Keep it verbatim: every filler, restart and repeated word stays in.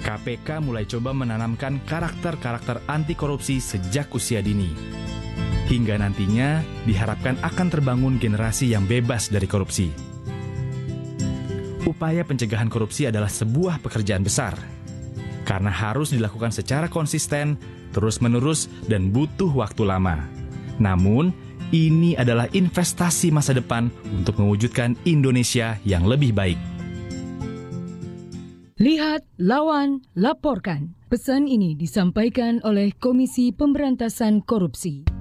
K P K mulai coba menanamkan karakter-karakter anti korupsi sejak usia dini. Hingga nantinya diharapkan akan terbangun generasi yang bebas dari korupsi. Upaya pencegahan korupsi adalah sebuah pekerjaan besar, karena harus dilakukan secara konsisten, terus-menerus, dan butuh waktu lama. Namun, ini adalah investasi masa depan untuk mewujudkan Indonesia yang lebih baik. Lihat, lawan, laporkan. Pesan ini disampaikan oleh Komisi Pemberantasan Korupsi.